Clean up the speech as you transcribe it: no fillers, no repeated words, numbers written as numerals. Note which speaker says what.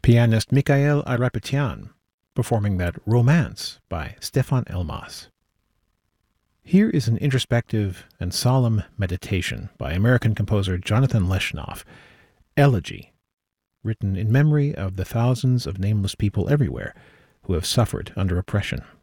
Speaker 1: pianist Mikhail Ayrapetyyan performing that Romance by Stefan Elmas. Here is an introspective and solemn meditation by American composer Jonathan Leshnoff, Elegy, written in memory of the thousands of nameless people everywhere who have suffered under oppression.